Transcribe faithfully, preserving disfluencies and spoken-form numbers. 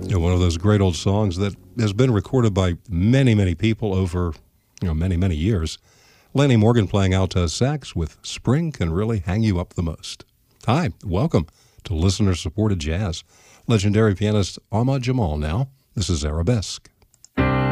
You know, one of those great old songs that has been recorded by many, many people over, you know, many, many years. Lanny Morgan playing alto sax with Spring Can Really Hang You Up the Most. Hi, welcome to listener-supported jazz. Legendary pianist Ahmad Jamal now. This is Arabesque.